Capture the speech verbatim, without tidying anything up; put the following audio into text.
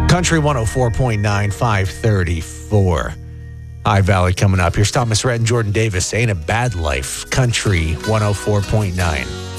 Country one oh four point nine, five thirty-four. High Valley coming up. Here's Thomas Rhett and Jordan Davis. Ain't a Bad Life. Country one oh four point nine.